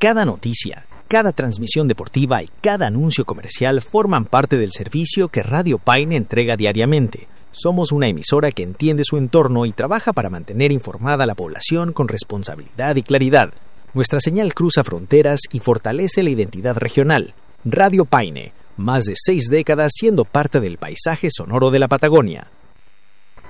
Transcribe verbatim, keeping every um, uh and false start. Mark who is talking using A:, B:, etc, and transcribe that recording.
A: Cada noticia, cada transmisión deportiva y cada anuncio comercial forman parte del servicio que Radio Paine entrega diariamente. Somos una emisora que entiende su entorno y trabaja para mantener informada a la población con responsabilidad y claridad. Nuestra señal cruza fronteras y fortalece la identidad regional. Radio Paine, más de seis décadas siendo parte del paisaje sonoro de la Patagonia.